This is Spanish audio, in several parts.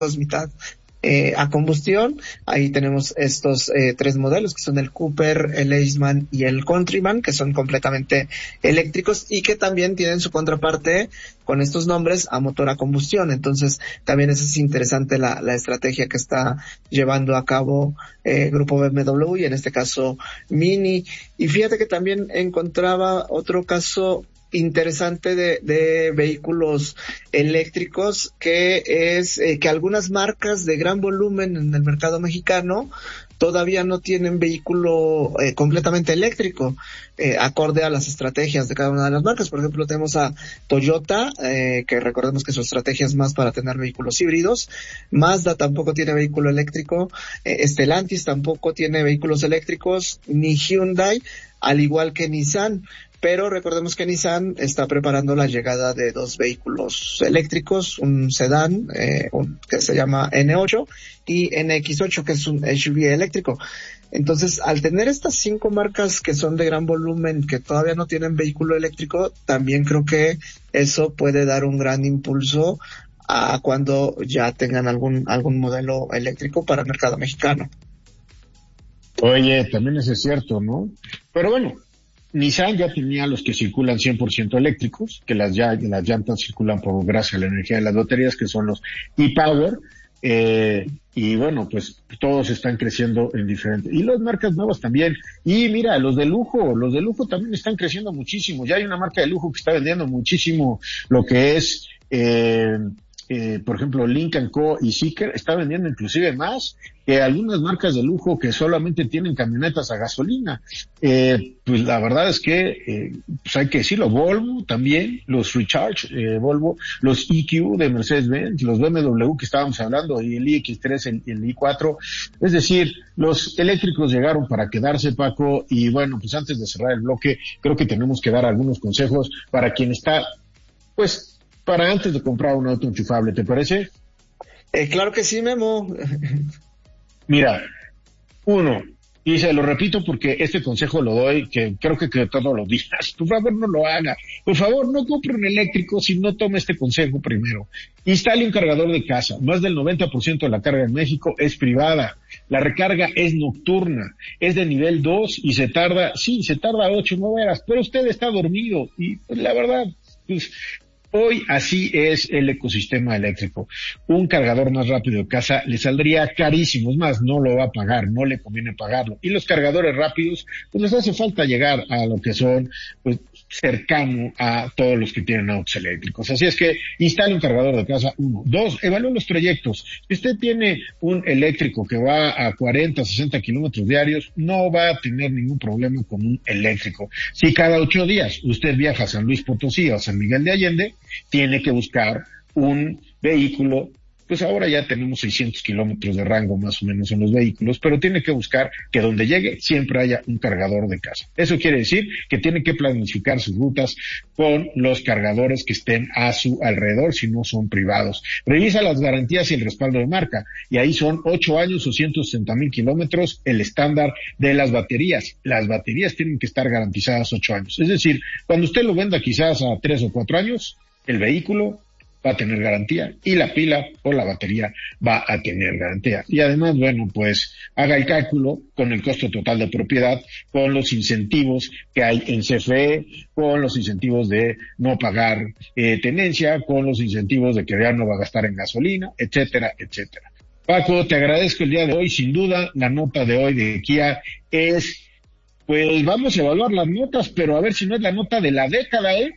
mitad a combustión. Ahí tenemos estos 3 modelos que son el Cooper, el Aceman y el Countryman, que son completamente eléctricos y que también tienen su contraparte con estos nombres a motor a combustión. Entonces también eso es interesante, la estrategia que está llevando a cabo Grupo BMW y en este caso Mini. Y fíjate que también encontraba otro caso interesante de vehículos eléctricos, que es que algunas marcas de gran volumen en el mercado mexicano todavía no tienen vehículo completamente eléctrico, acorde a las estrategias de cada una de las marcas. Por ejemplo, tenemos a Toyota, que recordemos que su estrategia es más para tener vehículos híbridos. Mazda tampoco tiene vehículo eléctrico, Stellantis tampoco tiene vehículos eléctricos, ni Hyundai, al igual que Nissan. Pero recordemos que Nissan está preparando la llegada de 2 vehículos eléctricos, un sedán que se llama N8 y NX8, que es un SUV eléctrico. Entonces, al tener estas 5 marcas que son de gran volumen, que todavía no tienen vehículo eléctrico, también creo que eso puede dar un gran impulso a cuando ya tengan algún modelo eléctrico para el mercado mexicano. Oye, también eso es cierto, ¿no? Pero bueno, Nissan ya tenía los que circulan 100% eléctricos, que las llantas circulan gracias a la energía de las baterías, que son los e-Power, y bueno, pues todos están creciendo en diferentes, y las marcas nuevas también. Y mira, los de lujo también están creciendo muchísimo. Ya hay una marca de lujo que está vendiendo muchísimo lo que es, por ejemplo, Lincoln Co. y Zeekr está vendiendo inclusive más que algunas marcas de lujo que solamente tienen camionetas a gasolina. Pues la verdad es que, pues hay que decirlo, Volvo también, los Recharge, Volvo, los EQ de Mercedes-Benz, los BMW que estábamos hablando, y el iX3, el i4. Es decir, los eléctricos llegaron para quedarse, Paco, y bueno, pues antes de cerrar el bloque, creo que tenemos que dar algunos consejos para quien está, pues, para antes de comprar un auto enchufable, ¿te parece? Claro que sí, Memo. Mira, 1, y se lo repito porque este consejo lo doy, que creo que todos los días, por favor no lo haga, por favor no compre un eléctrico si no toma este consejo primero. Instale un cargador de casa. Más del 90% de la carga en México es privada, la recarga es nocturna, es de nivel 2 y se tarda 8 o 9 horas, pero usted está dormido y pues, la verdad, pues hoy así es el ecosistema eléctrico. Un cargador más rápido de casa le saldría carísimo, es más, no lo va a pagar, no le conviene pagarlo. Y los cargadores rápidos, pues les hace falta llegar a lo que son, pues, cercano a todos los que tienen autos eléctricos. Así es que instale un cargador de casa, 1. 2, evalúe los proyectos. Si usted tiene un eléctrico que va a 40, 60 kilómetros diarios, no va a tener ningún problema con un eléctrico. Si cada 8 días usted viaja a San Luis Potosí o a San Miguel de Allende, tiene que buscar un vehículo, pues ahora ya tenemos 600 kilómetros de rango más o menos en los vehículos, pero tiene que buscar que donde llegue siempre haya un cargador de casa. Eso quiere decir que tiene que planificar sus rutas con los cargadores que estén a su alrededor, si no son privados. Revisa las garantías y el respaldo de marca, y ahí son 8 años o 160,000 kilómetros el estándar de las baterías. Las baterías tienen que estar garantizadas 8 años. Es decir, cuando usted lo venda quizás a 3 o 4 años, el vehículo va a tener garantía y la pila o la batería va a tener garantía. Y además, bueno, pues haga el cálculo con el costo total de propiedad, con los incentivos que hay en CFE, con los incentivos de no pagar tenencia, con los incentivos de que ya no va a gastar en gasolina, etcétera, etcétera. Paco, te agradezco el día de hoy. Sin duda, la nota de hoy de Kia es, pues vamos a evaluar las notas, pero a ver si no es la nota de la década, ¿eh?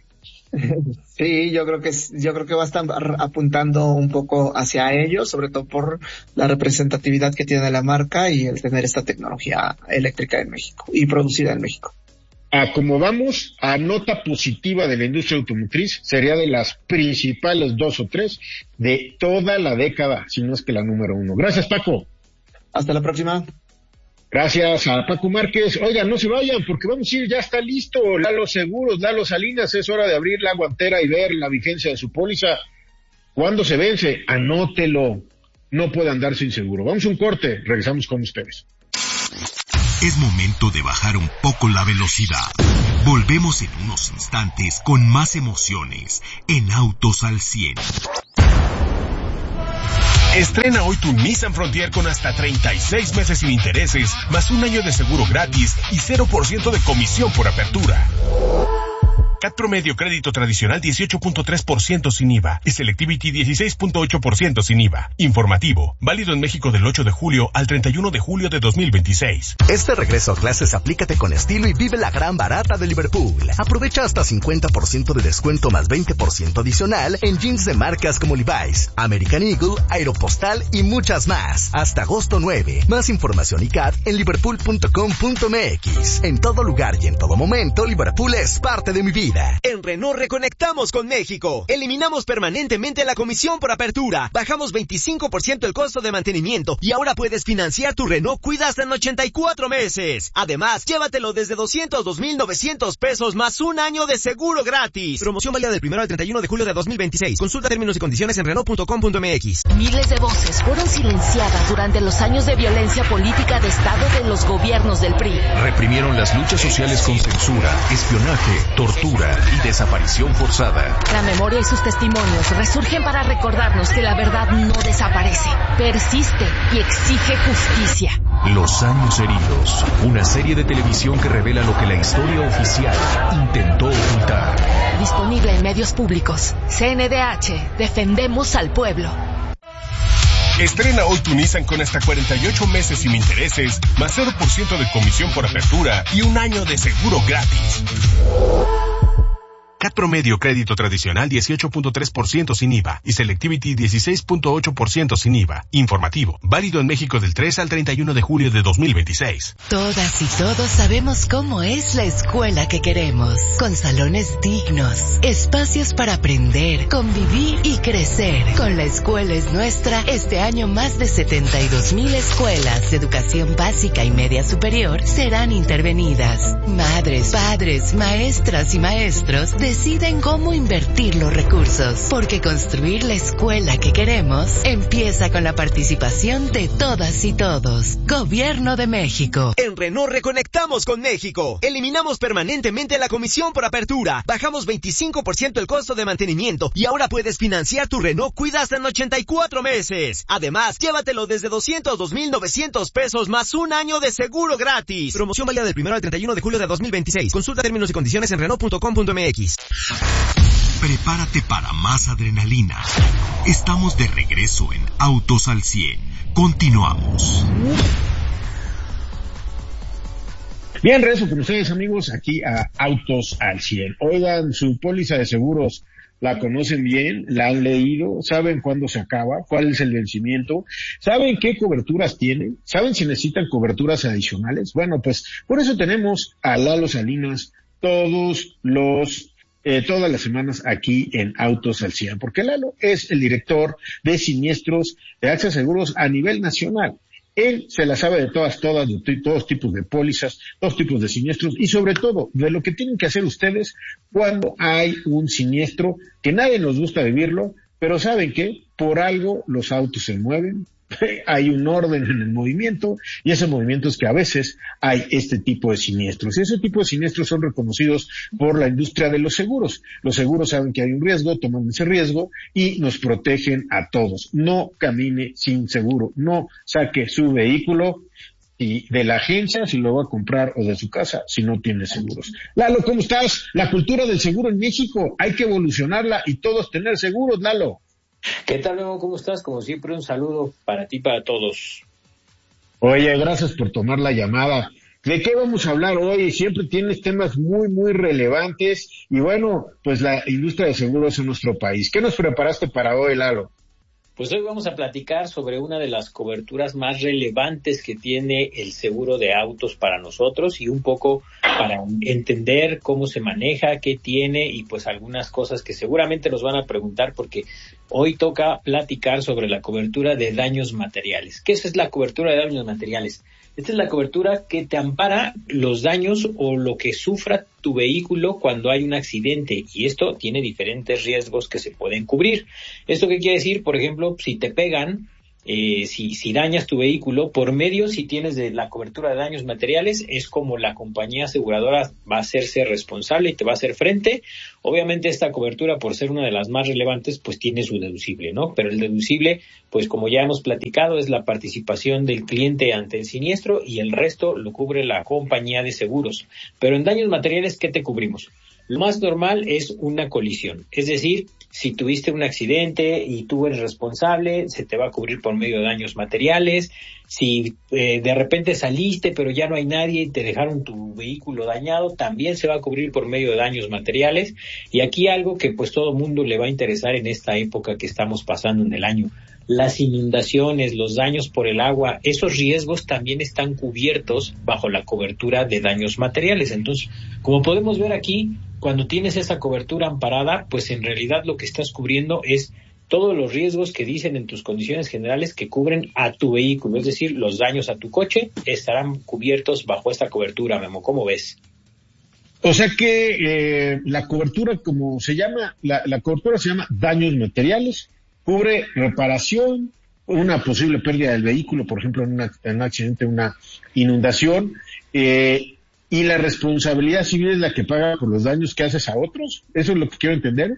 Sí, yo creo que va a estar apuntando un poco hacia ello, sobre todo por la representatividad que tiene la marca y el tener esta tecnología eléctrica en México y producida en México. Como vamos a nota positiva de la industria automotriz, sería de las principales 2 o 3 de toda la década, si no es que la número 1. Gracias, Paco. Hasta la próxima. Gracias a Paco Márquez. Oigan, no se vayan porque vamos a ir, ya está listo Lalo Seguros, Lalo Salinas, es hora de abrir la guantera y ver la vigencia de su póliza. ¿Cuándo se vence? Anótelo. No puede andar sin seguro. Vamos a un corte, regresamos con ustedes. Es momento de bajar un poco la velocidad. Volvemos en unos instantes con más emociones en Autos al 100. Estrena hoy tu Nissan Frontier con hasta 36 meses sin intereses, más un año de seguro gratis y 0% de comisión por apertura. CAT promedio crédito tradicional 18.3% sin IVA y Selectivity 16.8% sin IVA. Informativo, válido en México del 8 de julio al 31 de julio de 2026. Este regreso a clases aplícate con estilo y vive la gran barata de Liverpool. Aprovecha hasta 50% de descuento más 20% adicional en jeans de marcas como Levi's, American Eagle, Aeropostal y muchas más. Hasta agosto 9. Más información y CAT en liverpool.com.mx. En todo lugar y en todo momento, Liverpool es parte de mi vida. En Renault reconectamos con México. Eliminamos permanentemente la comisión por apertura. Bajamos 25% el costo de mantenimiento y ahora puedes financiar tu Renault Kwid hasta en 84 meses. Además, llévatelo desde 202,900 pesos más un año de seguro gratis. Promoción válida del 1 al 31 de julio de 2026. Consulta términos y condiciones en Renault.com.mx. Miles de voces fueron silenciadas durante los años de violencia política de Estado de los gobiernos del PRI. Reprimieron las luchas sociales con censura, espionaje, tortura y desaparición forzada. La memoria y sus testimonios resurgen para recordarnos que la verdad no desaparece, persiste y exige justicia. Los años heridos, una serie de televisión que revela lo que la historia oficial intentó ocultar. Disponible en medios públicos. CNDH, defendemos al pueblo. Estrena hoy tu Nissan con hasta 48 meses sin intereses, más 0% de comisión por apertura y un año de seguro gratis. CAT promedio crédito tradicional 18.3% sin IVA y Selectivity 16.8% sin IVA. Informativo, válido en México del 3 al 31 de julio de 2026. Todas y todos sabemos cómo es la escuela que queremos, con salones dignos, espacios para aprender, convivir y crecer. Con La Escuela es Nuestra, este año más de 72,000 escuelas de educación básica y media superior serán intervenidas. Madres, padres, maestras y maestros deciden cómo invertir los recursos, porque construir la escuela que queremos empieza con la participación de todas y todos. Gobierno de México. En Renault reconectamos con México. Eliminamos permanentemente la comisión por apertura. Bajamos 25% el costo de mantenimiento y ahora puedes financiar tu Renault Kwid hasta en 84 meses. Además, llévatelo desde 202,900 pesos más un año de seguro gratis. Promoción válida del 1 al 31 de julio de 2026. Consulta términos y condiciones en Renault.com.mx. Prepárate para más adrenalina. Estamos de regreso en Autos al 100. Continuamos. Bien, regreso con ustedes, amigos, aquí a Autos al 100. Oigan, su póliza de seguros, ¿la conocen bien? ¿La han leído? ¿Saben cuándo se acaba? ¿Cuál es el vencimiento? ¿Saben qué coberturas tienen? ¿Saben si necesitan coberturas adicionales? Bueno, pues por eso tenemos a Lalo Salinas todas las semanas aquí en Autos al 100, porque Lalo es el director de siniestros de AXA Seguros a nivel nacional. Él se la sabe de todos tipos de pólizas, todos tipos de siniestros y sobre todo de lo que tienen que hacer ustedes cuando hay un siniestro que nadie nos gusta vivirlo, pero ¿saben qué? Por algo los autos se mueven. Hay un orden en el movimiento y ese movimiento es que a veces hay este tipo de siniestros y ese tipo de siniestros son reconocidos por la industria de los seguros. Los seguros saben que hay un riesgo, toman ese riesgo y nos protegen a todos. No camine sin seguro, no saque su vehículo y de la agencia si lo va a comprar o de su casa si no tiene seguros. Lalo, ¿cómo estás? La cultura del seguro en México hay que evolucionarla y todos tener seguros, Lalo. ¿Qué tal, Memo? ¿Cómo estás? Como siempre, un saludo para ti y para todos. Oye, gracias por tomar la llamada. ¿De qué vamos a hablar hoy? Siempre tienes temas muy, muy relevantes y bueno, pues la industria de seguros en nuestro país. ¿Qué nos preparaste para hoy, Lalo? Pues hoy vamos a platicar sobre una de las coberturas más relevantes que tiene el seguro de autos para nosotros y un poco para entender cómo se maneja, qué tiene y pues algunas cosas que seguramente nos van a preguntar porque hoy toca platicar sobre la cobertura de daños materiales. ¿Qué es la cobertura de daños materiales? Esta es la cobertura que te ampara los daños o lo que sufra tu vehículo cuando hay un accidente y esto tiene diferentes riesgos que se pueden cubrir. ¿Esto qué quiere decir? Por ejemplo, si te pegan si dañas tu vehículo, por medio, si tienes de la cobertura de daños materiales, es como la compañía aseguradora va a hacerse responsable y te va a hacer frente. Obviamente esta cobertura, por ser una de las más relevantes, pues tiene su deducible, ¿no? Pero el deducible, pues como ya hemos platicado, es la participación del cliente ante el siniestro y el resto lo cubre la compañía de seguros. Pero en daños materiales, ¿qué te cubrimos? Lo más normal es una colisión, es decir, si tuviste un accidente y tú eres responsable, se te va a cubrir por medio de daños materiales. Si de repente saliste pero ya no hay nadie y te dejaron tu vehículo dañado, también se va a cubrir por medio de daños materiales. Y aquí algo que pues todo mundo le va a interesar en esta época que estamos pasando en el año. Las inundaciones, los daños por el agua, esos riesgos también están cubiertos bajo la cobertura de daños materiales. Entonces, como podemos ver aquí, cuando tienes esa cobertura amparada, pues en realidad lo que estás cubriendo es todos los riesgos que dicen en tus condiciones generales que cubren a tu vehículo, es decir, los daños a tu coche estarán cubiertos bajo esta cobertura, Memo. ¿Cómo ves? O sea que la cobertura, como se llama, la cobertura se llama daños materiales, cubre reparación, una posible pérdida del vehículo, por ejemplo, en un accidente, una inundación, y la responsabilidad civil es la que paga por los daños que haces a otros. Eso es lo que quiero entender.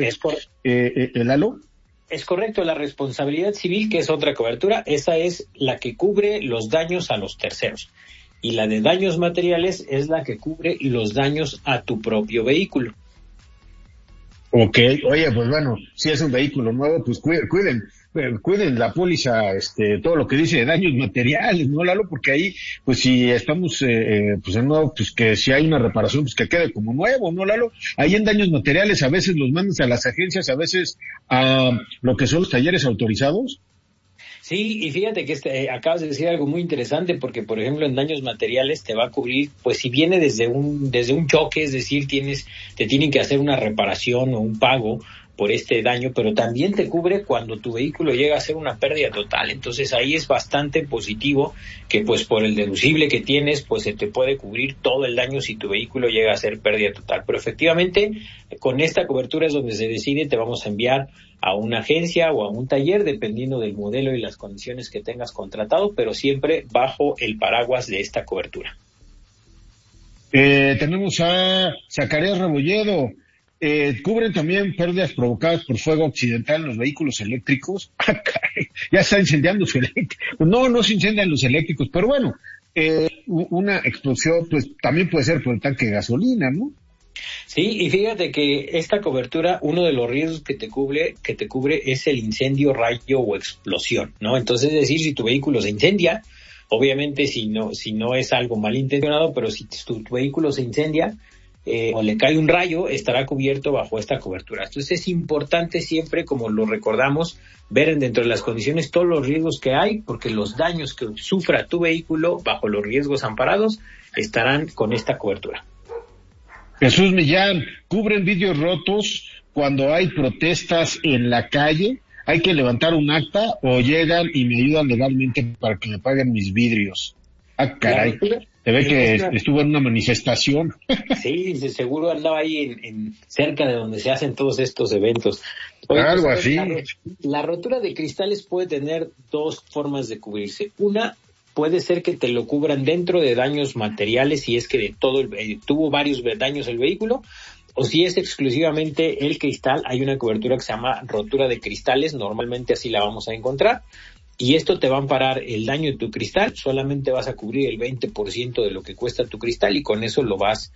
Lalo. Es correcto, la responsabilidad civil, que es otra cobertura, esa es la que cubre los daños a los terceros. Y la de daños materiales es la que cubre los daños a tu propio vehículo. Ok, oye, pues bueno, si es un vehículo nuevo, pues cuiden la póliza, todo lo que dice de daños materiales, ¿no, Lalo? Porque ahí, pues si estamos, pues en nuevo, pues que si hay una reparación, pues que quede como nuevo, ¿no, Lalo? Ahí en daños materiales a veces los mandas a las agencias, a veces a lo que son los talleres autorizados. Sí, y fíjate que acabas de decir algo muy interesante, porque por ejemplo en daños materiales te va a cubrir, pues si viene desde un choque, es decir, te tienen que hacer una reparación o un pago por este daño, pero también te cubre cuando tu vehículo llega a ser una pérdida total. Entonces ahí es bastante positivo que pues por el deducible que tienes, pues se te puede cubrir todo el daño si tu vehículo llega a ser pérdida total. Pero efectivamente, con esta cobertura es donde se decide, te vamos a enviar a una agencia o a un taller, dependiendo del modelo y las condiciones que tengas contratado, pero siempre bajo el paraguas de esta cobertura. Tenemos a Zacarías Rebolledo. ¿Cubren también pérdidas provocadas por fuego accidental en los vehículos eléctricos? Ya está incendiando su eléctrico. No se incendian los eléctricos, pero bueno, una explosión pues también puede ser por el tanque de gasolina, ¿no? Sí, y fíjate que esta cobertura, uno de los riesgos que te cubre es el incendio, rayo o explosión, ¿no? Entonces, es decir, si tu vehículo se incendia, obviamente si no es algo malintencionado, pero si tu vehículo se incendia, o le cae un rayo, estará cubierto bajo esta cobertura. Entonces es importante siempre, como lo recordamos, ver dentro de las condiciones todos los riesgos que hay, porque los daños que sufra tu vehículo bajo los riesgos amparados estarán con esta cobertura. Jesús Millán, ¿cubren vidrios rotos cuando hay protestas en la calle? ¿Hay que levantar un acta o llegan y me ayudan legalmente para que me paguen mis vidrios? Ah, caray. Se ve que estuvo en una manifestación. Sí, seguro andaba ahí en cerca de donde se hacen todos estos eventos. Oye, algo pues, así. La rotura de cristales puede tener dos formas de cubrirse. Una, puede ser que te lo cubran dentro de daños materiales si es que de todo tuvo varios daños el vehículo, o si es exclusivamente el cristal. Hay una cobertura que se llama rotura de cristales, normalmente así la vamos a encontrar. Y esto te va a amparar el daño de tu cristal, solamente vas a cubrir el 20% de lo que cuesta tu cristal y con eso el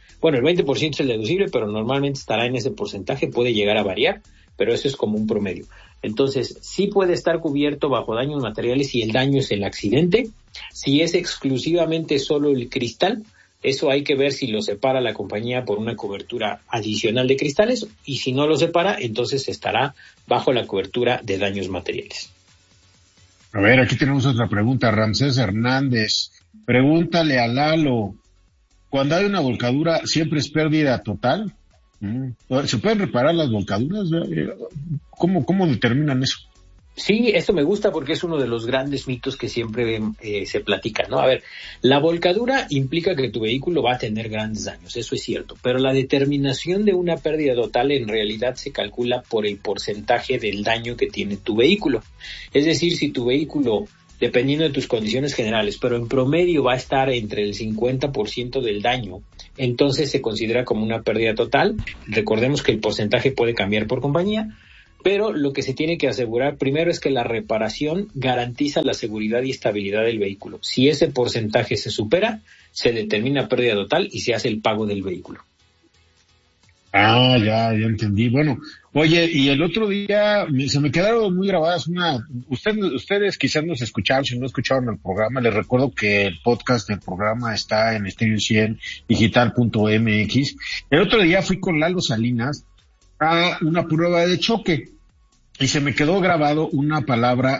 20% es el deducible, pero normalmente estará en ese porcentaje, puede llegar a variar, pero eso es como un promedio. Entonces, sí puede estar cubierto bajo daños materiales si el daño es el accidente. Si es exclusivamente solo el cristal, eso hay que ver si lo separa la compañía por una cobertura adicional de cristales, y si no lo separa, entonces estará bajo la cobertura de daños materiales. A ver, aquí tenemos otra pregunta. Ramsés Hernández, pregúntale a Lalo, cuando hay una volcadura, ¿siempre es pérdida total? ¿Se pueden reparar las volcaduras? ¿Cómo determinan eso? Sí, esto me gusta porque es uno de los grandes mitos que siempre se platican, ¿no? A ver, la volcadura implica que tu vehículo va a tener grandes daños, eso es cierto, pero la determinación de una pérdida total en realidad se calcula por el porcentaje del daño que tiene tu vehículo. Es decir, si tu vehículo, dependiendo de tus condiciones generales, pero en promedio va a estar entre el 50% del daño, entonces se considera como una pérdida total. Recordemos que el porcentaje puede cambiar por compañía, pero lo que se tiene que asegurar primero es que la reparación garantiza la seguridad y estabilidad del vehículo. Si ese porcentaje se supera, se determina pérdida total y se hace el pago del vehículo. Ah, ya entendí. Bueno, oye, y el otro día se me quedaron muy grabadas ustedes quizás nos escucharon, si no escucharon el programa, les recuerdo que el podcast del programa está en Stereo100digital.mx. El otro día fui con Lalo Salinas a una prueba de choque y se me quedó grabado una palabra,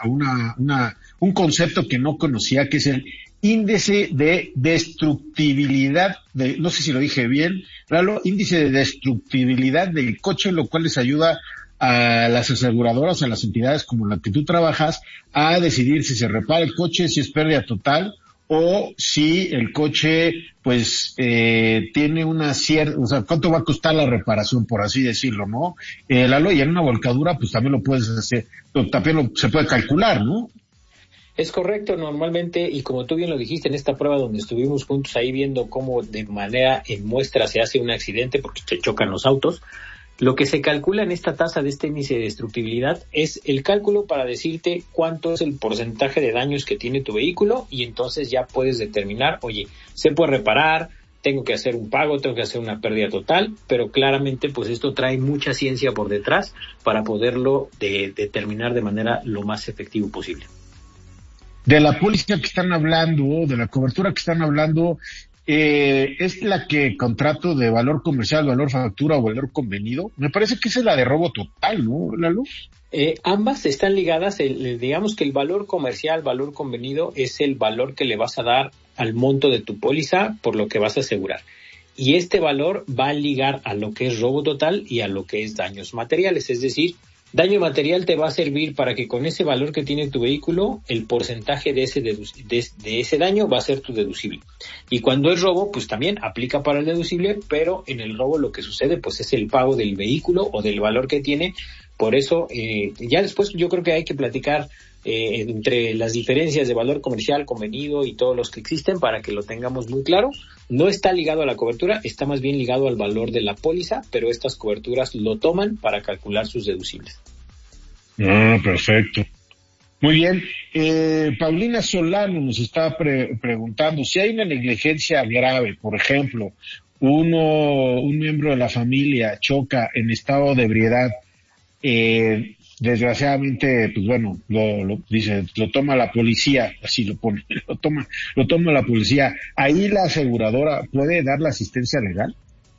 un concepto que no conocía, que es el índice de destructibilidad no sé si lo dije bien, Lalo, índice de destructibilidad del coche, lo cual les ayuda a las aseguradoras, a las entidades como la que tú trabajas, a decidir si se repara el coche, si es pérdida total, o si el coche, pues, tiene una cierta, o sea, cuánto va a costar la reparación, por así decirlo, ¿no? Lalo, y en una volcadura, pues también lo puedes hacer, también se puede calcular, ¿no? Es correcto, normalmente, y como tú bien lo dijiste en esta prueba donde estuvimos juntos ahí viendo cómo de manera en muestra se hace un accidente porque se chocan los autos, lo que se calcula en esta tasa de este índice de destructibilidad es el cálculo para decirte cuánto es el porcentaje de daños que tiene tu vehículo y entonces ya puedes determinar, oye, se puede reparar, tengo que hacer un pago, tengo que hacer una pérdida total, pero claramente pues esto trae mucha ciencia por detrás para poderlo determinar de manera lo más efectivo posible. De la póliza que están hablando, de la cobertura que están hablando, ¿es la que contrato de valor comercial, valor factura o valor convenido? Me parece que esa es la de robo total, ¿no, Lalo? Ambas están ligadas, digamos que el valor comercial, valor convenido, es el valor que le vas a dar al monto de tu póliza por lo que vas a asegurar. Y este valor va a ligar a lo que es robo total y a lo que es daños materiales, es decir, daño material te va a servir para que con ese valor que tiene tu vehículo, el porcentaje de ese daño va a ser tu deducible. Y cuando es robo, pues también aplica para el deducible, pero en el robo lo que sucede pues es el pago del vehículo o del valor que tiene. Por eso, ya después yo creo que hay que platicar entre las diferencias de valor comercial, convenido y todos los que existen para que lo tengamos muy claro. No está ligado a la cobertura, está más bien ligado al valor de la póliza, pero estas coberturas lo toman para calcular sus deducibles. Ah, perfecto. Muy bien. Paulina Solano nos está preguntando si hay una negligencia grave, por ejemplo, un miembro de la familia choca en estado de ebriedad, desgraciadamente, pues bueno, lo toma la policía, así lo pone, lo toma la policía. ¿Ahí la aseguradora puede dar la asistencia legal?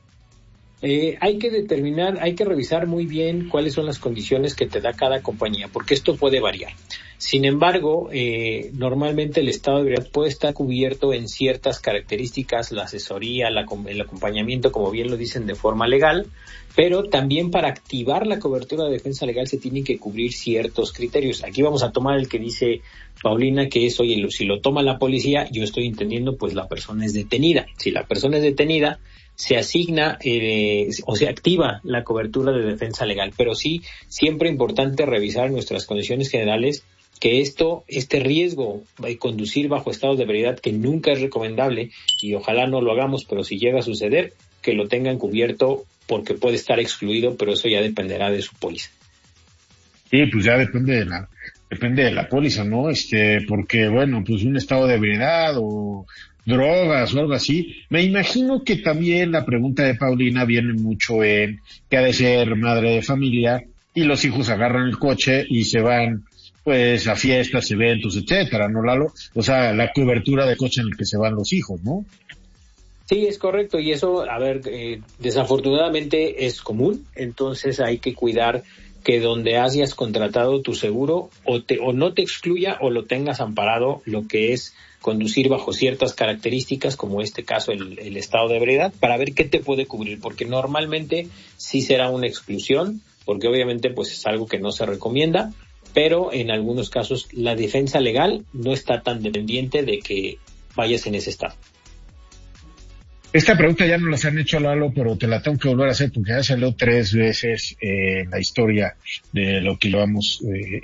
Hay que determinar, hay que revisar muy bien cuáles son las condiciones que te da cada compañía, porque esto puede variar. Sin embargo, normalmente el estado de ebriedad puede estar cubierto en ciertas características, la asesoría, el acompañamiento, como bien lo dicen, de forma legal, pero también para activar la cobertura de defensa legal se tienen que cubrir ciertos criterios. Aquí vamos a tomar el que dice Paulina, que es, oye, si lo toma la policía, yo estoy entendiendo, pues la persona es detenida. Si la persona es detenida, se asigna o se activa la cobertura de defensa legal, pero sí, siempre importante revisar nuestras condiciones generales que este riesgo de conducir bajo estado de ebriedad, que nunca es recomendable y ojalá no lo hagamos, pero si llega a suceder, que lo tengan cubierto porque puede estar excluido, pero eso ya dependerá de su póliza. Sí, pues ya depende de la póliza, ¿no? Porque bueno, pues un estado de ebriedad o drogas o algo así. Me imagino que también la pregunta de Paulina viene mucho en que ha de ser madre de familia y los hijos agarran el coche y se van pues a fiestas, eventos, etcétera, ¿no, Lalo? O sea, la cobertura de coche en el que se van los hijos, ¿no? Sí, es correcto, y eso, a ver, desafortunadamente es común, entonces hay que cuidar que donde hayas contratado tu seguro o no te excluya o lo tengas amparado lo que es conducir bajo ciertas características, como este caso el estado de ebriedad, para ver qué te puede cubrir, porque normalmente sí será una exclusión, porque obviamente pues es algo que no se recomienda, pero en algunos casos la defensa legal no está tan dependiente de que vayas en ese estado. Esta pregunta ya no las han hecho, Lalo, pero te la tengo que volver a hacer porque ya salió 3 veces en la historia de lo que llevamos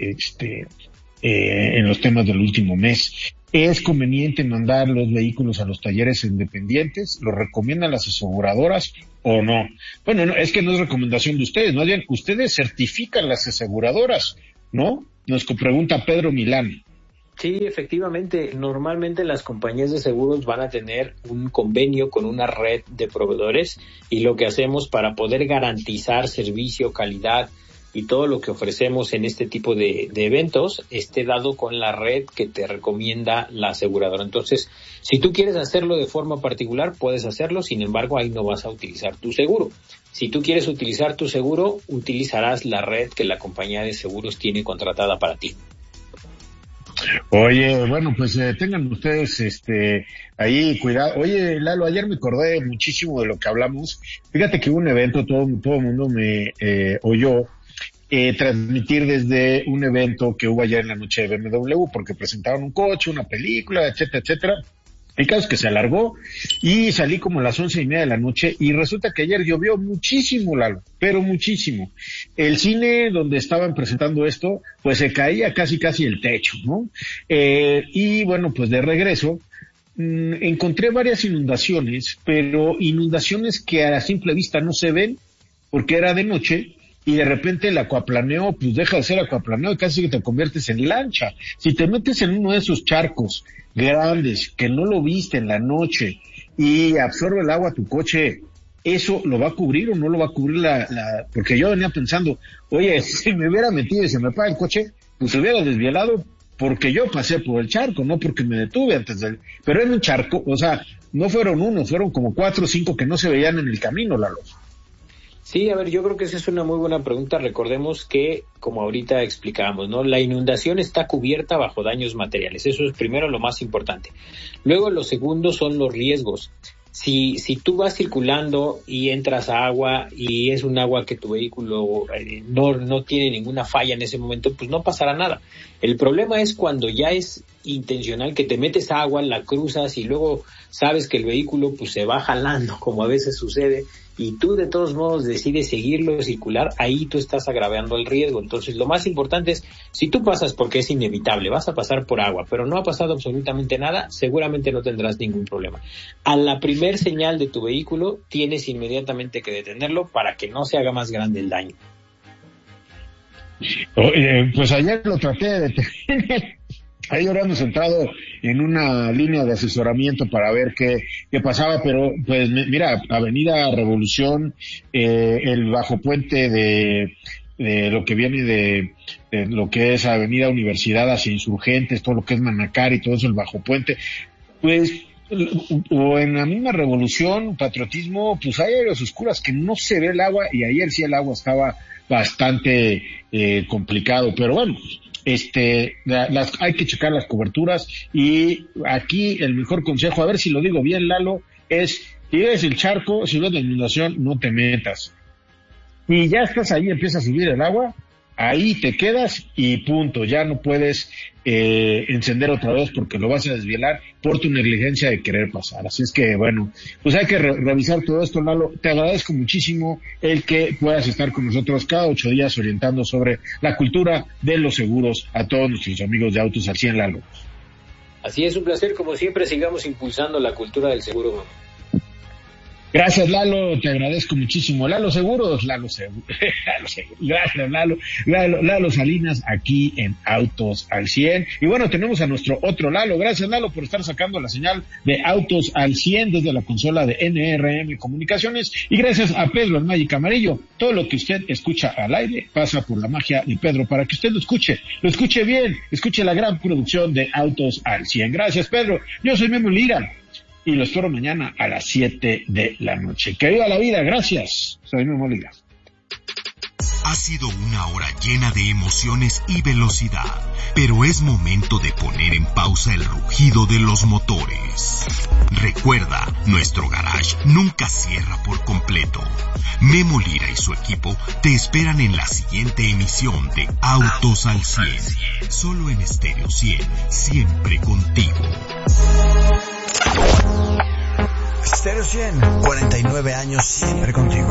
en los temas del último mes. ¿Es conveniente mandar los vehículos a los talleres independientes? ¿Lo recomiendan las aseguradoras o no? Bueno, no, es que no es recomendación de ustedes, más bien ustedes certifican las aseguradoras, ¿no? Nos pregunta Pedro Milán. Sí, efectivamente, normalmente las compañías de seguros van a tener un convenio con una red de proveedores y lo que hacemos para poder garantizar servicio, calidad y todo lo que ofrecemos en este tipo de eventos esté dado con la red que te recomienda la aseguradora. Entonces, si tú quieres hacerlo de forma particular, puedes hacerlo, sin embargo, ahí no vas a utilizar tu seguro. Si tú quieres utilizar tu seguro, utilizarás la red que la compañía de seguros tiene contratada para ti. Oye, bueno, pues tengan ustedes ahí cuidado. Oye, Lalo, ayer me acordé muchísimo de lo que hablamos. Fíjate que hubo un evento, todo el mundo me oyó transmitir desde un evento que hubo ayer en la noche de BMW, porque presentaron un coche, una película, etcétera, etcétera. El caso es que se alargó y salí como a las 11:30 de la noche y resulta que ayer llovió muchísimo, Lalo, pero muchísimo. El cine donde estaban presentando esto, pues se caía casi el techo, ¿no? Y bueno, pues de regreso, encontré varias inundaciones, pero inundaciones que a simple vista no se ven porque era de noche. Y de repente el acuaplaneo, pues deja de ser acuaplaneo y casi que te conviertes en lancha. Si te metes en uno de esos charcos grandes que no lo viste en la noche y absorbe el agua tu coche, ¿eso lo va a cubrir o no lo va a cubrir porque yo venía pensando, oye, si me hubiera metido y se me apaga el coche, pues se hubiera desvielado porque yo pasé por el charco, no porque me detuve pero en un charco, o sea, no fueron uno, fueron como 4 o 5 que no se veían en el camino, Lalo. Sí, a ver, yo creo que esa es una muy buena pregunta. Recordemos que, como ahorita explicábamos, ¿no? La inundación está cubierta bajo daños materiales. Eso es primero lo más importante. Luego, lo segundo son los riesgos. Si tú vas circulando y entras a agua y es un agua que tu vehículo no tiene ninguna falla en ese momento, pues no pasará nada. El problema es cuando ya es intencional que te metes a agua, la cruzas y luego sabes que el vehículo pues se va jalando, como a veces sucede, y tú de todos modos decides seguirlo circular, ahí tú estás agravando el riesgo. Entonces lo más importante es, si tú pasas porque es inevitable, vas a pasar por agua, pero no ha pasado absolutamente nada, seguramente no tendrás ningún problema. A la primer señal de tu vehículo tienes inmediatamente que detenerlo para que no se haga más grande el daño. Pues ayer lo traté de detener. Ahí habíamos entrado en una línea de asesoramiento para ver qué pasaba, pero pues mira, Avenida Revolución, el bajo puente de lo que viene de lo que es Avenida Universidad hacia Insurgentes, todo lo que es Manacar y todo eso, el bajo puente, pues, o en la misma Revolución, Patriotismo, pues hay áreas oscuras que no se ve el agua, y ayer sí el agua estaba bastante complicado, pero bueno, hay que checar las coberturas, y aquí el mejor consejo, a ver si lo digo bien, Lalo, es, si ves el charco, si ves la inundación, no te metas. Y ya estás ahí, empieza a subir el agua, ahí te quedas y punto, ya no puedes encender otra vez porque lo vas a desvielar por tu negligencia de querer pasar. Así es que bueno, pues hay que revisar todo esto, Lalo. Te agradezco muchísimo el que puedas estar con nosotros cada 8 días orientando sobre la cultura de los seguros a todos nuestros amigos de Autos al 100, Lalo. Así es, un placer, como siempre, sigamos impulsando la cultura del seguro. Gracias, Lalo, te agradezco muchísimo. Lalo Seguros, gracias, Lalo Salinas, aquí en Autos al 100. Y bueno, tenemos a nuestro otro Lalo. Gracias, Lalo, por estar sacando la señal de Autos al 100 desde la consola de NRM Comunicaciones. Y gracias a Pedro el Magic Amarillo. Todo lo que usted escucha al aire pasa por la magia de Pedro para que usted lo escuche bien, escuche la gran producción de Autos al 100. Gracias, Pedro. Yo soy Memo Lira y lo espero mañana a las 7 de la noche. Que viva la vida, gracias. Soy Memo Lira. Ha sido una hora llena de emociones y velocidad, pero es momento de poner en pausa el rugido de los motores. Recuerda, nuestro garage nunca cierra por completo. Memo Lira y su equipo te esperan en la siguiente emisión de Autos al 100. Solo en Estéreo 100, siempre contigo. Estéreo 100, 49 años siempre contigo.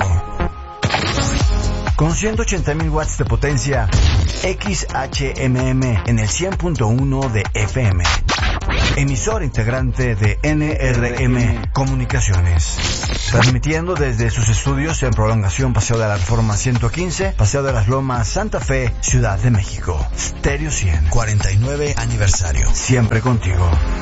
Con 180.000 watts de potencia, XHMM en el 100.1 de FM. Emisor integrante de NRM Comunicaciones. Transmitiendo desde sus estudios en Prolongación Paseo de la Reforma 115, Paseo de las Lomas, Santa Fe, Ciudad de México. Estéreo 100, 49 aniversario. Siempre contigo.